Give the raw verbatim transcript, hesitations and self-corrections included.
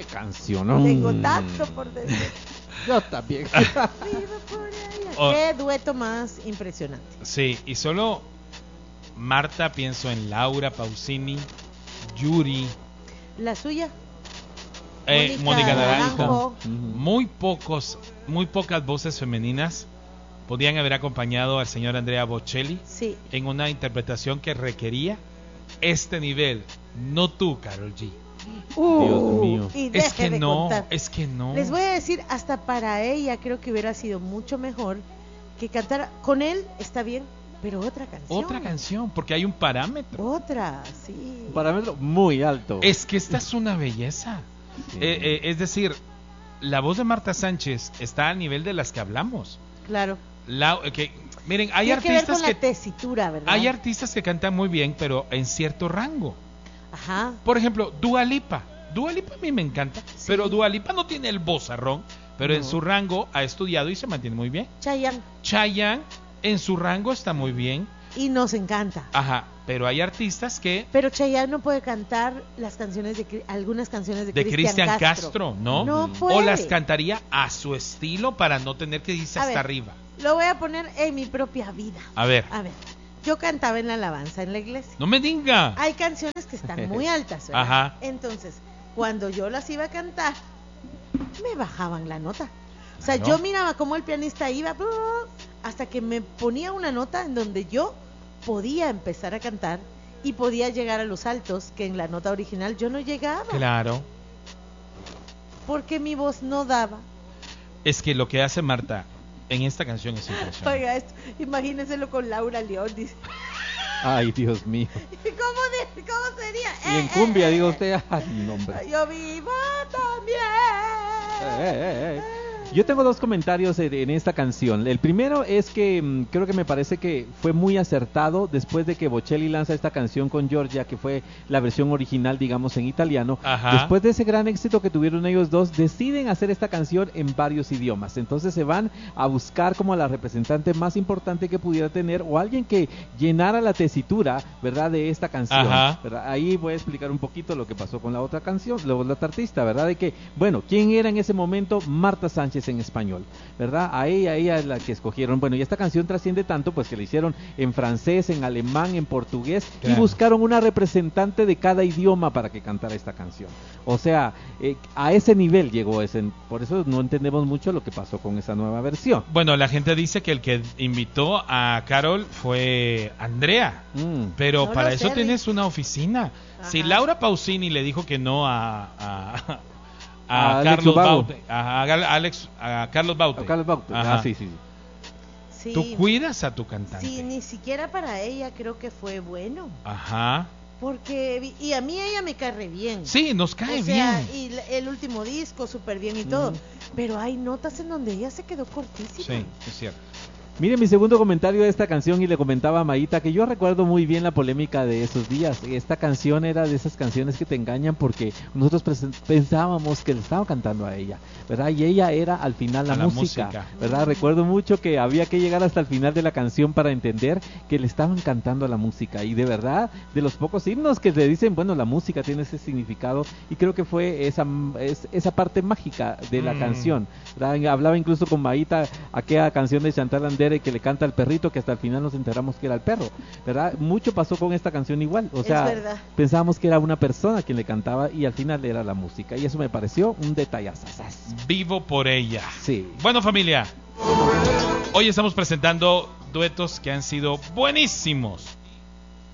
canción, ¿no? Tengo tanto por decir. Yo también. Viva por ella. Oh. Qué dueto más impresionante. Sí, y solo Marta, pienso en Laura Pausini, Yuri, La suya. eh, Mónica Naranjo. Naranjo. Muy pocos, muy pocas voces femeninas podían haber acompañado al señor Andrea Bocelli Sí. en una interpretación que requería este nivel. No tú, Karol G. Dios mío. Y Es deje que de no, contar. es que no. Les voy a decir, hasta para ella creo que hubiera sido mucho mejor que cantara. Con él está bien, pero otra canción. Otra canción, porque hay un parámetro. Otra, sí. Un parámetro muy alto. Es que esta es una belleza. Sí. Eh, eh, es decir, la voz de Marta Sánchez está al nivel de las que hablamos. Claro. La, que, miren, hay Tiene que ver artistas con que, la tesitura, ¿verdad? hay artistas que cantan muy bien, pero en cierto rango. Ajá. Por ejemplo, Dua Lipa. Dua Lipa a mí me encanta, Sí. pero Dua Lipa no tiene el vozarrón, pero en No. su rango ha estudiado y se mantiene muy bien. Chayanne. Chayanne en su rango está muy bien. Y nos encanta. Ajá, pero hay artistas que Pero Chayanne no puede cantar las canciones de Cri- algunas canciones de, de Cristian Cristian Castro. Castro, ¿no? No O puede. las cantaría a su estilo para no tener que irse A hasta ver. arriba. Lo voy a poner en mi propia vida. A ver, A ver, yo cantaba en la alabanza en la iglesia. no me diga. Hay canciones que están muy altas, ¿verdad? Ajá. Entonces, cuando yo las iba a cantar, me bajaban la nota. O sea, Claro. yo miraba cómo el pianista iba brr, hasta que me ponía una nota en donde yo podía empezar a cantar y podía llegar a los altos que en la nota original yo no llegaba, Claro. porque mi voz no daba. Es que lo que hace Marta en esta canción es impresionante. Oiga esto, imagínenselo con Laura León, dice. Ay, Dios mío. ¿Cómo, de- cómo sería? Y en Eh, cumbia, eh, diga eh, usted, ay, no, hombre. Yo vivo también. Eh, eh, eh. Yo tengo dos comentarios en, en esta canción. El primero es que mm, creo que me parece que fue muy acertado después de que Bocelli lanza esta canción con Giorgia, que fue la versión original, digamos, en italiano. Ajá. Después de ese gran éxito que tuvieron ellos dos, deciden hacer esta canción en varios idiomas. Entonces se van a buscar como a la representante más importante que pudiera tener o alguien que llenara la tesitura, ¿verdad?, de esta canción. Ajá. ¿Verdad? Ahí voy a explicar un poquito lo que pasó con la otra canción, la otra artista, ¿verdad? De que, bueno, ¿quién era en ese momento? Marta Sánchez en español, ¿verdad? A ella, a ella es la que escogieron. Bueno, y esta canción trasciende tanto, pues que la hicieron en francés, en alemán, en portugués, Claro. y buscaron una representante de cada idioma para que cantara esta canción. O sea, eh, a ese nivel llegó ese, por eso no entendemos mucho lo que pasó con esa nueva versión. Bueno, la gente dice que el que invitó a Carol fue Andrea, Mm. pero No para lo eso sé, tienes Rick. una oficina. Si Ajá. Laura Pausini le dijo que no a a, a, A Alex Carlos Ubago. Baute, a, a Alex, a Carlos Baute, A Carlos Baute. Ajá. Ah, sí, sí, sí. Sí, tú cuidas a tu cantante. sí, ni siquiera para ella creo que fue bueno. Ajá. Porque, vi- y a mí ella me cae re bien. Sí, nos cae O sea, bien. y l- el último disco súper bien y todo. Ujú. Pero hay notas en donde ella se quedó cortísima. Sí, es cierto. Mire, mi segundo comentario de esta canción, y le comentaba a Maíta que yo recuerdo muy bien la polémica de esos días. Esta canción era de esas canciones que te engañan porque nosotros presen- pensábamos que le estaba cantando a ella, ¿verdad? Y ella era al final la, A la música, música. ¿verdad? Recuerdo mucho que había que llegar hasta el final de la canción para entender que le estaban cantando a la música. Y de verdad, de los pocos himnos que te dicen, bueno, la música tiene ese significado, y creo que fue esa, es, esa parte mágica de la Mm. canción, ¿verdad? Hablaba incluso con Maíta aquella canción de Chantal Andere que le canta al perrito, que hasta el final nos enteramos que era el perro, ¿verdad? Mucho pasó con esta canción igual, o Es sea, verdad. pensábamos que era una persona quien le cantaba y al final era la música, y eso me pareció un detallazo. Vivo por ella. Sí. Bueno, familia, hoy estamos presentando duetos que han sido buenísimos.